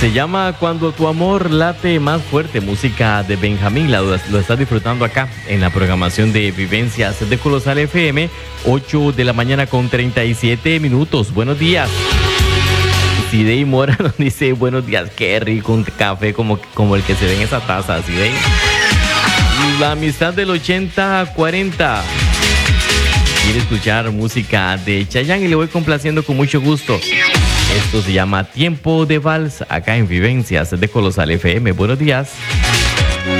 Se llama Cuando tu amor late más fuerte, música de Benjamín. Lo estás disfrutando acá en la programación de Vivencias de Colosal FM, 8 de la mañana con 37 minutos. Buenos días. Sidey Mora nos dice buenos días, qué rico un café como el que se ve en esa taza, Sidey. La amistad del 80-40. Quiere escuchar música de Chayanne y le voy complaciendo con mucho gusto. Esto se llama Tiempo de Vals, acá en Vivencias de Colosal FM. Buenos días.